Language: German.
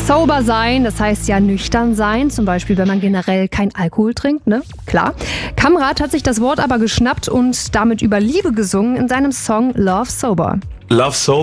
Sober sein, das heißt ja nüchtern sein, zum Beispiel wenn man generell kein Alkohol trinkt, ne? Klar. Kamrat hat sich das Wort aber geschnappt und damit über Liebe gesungen in seinem Song Love Sober. Love Sober.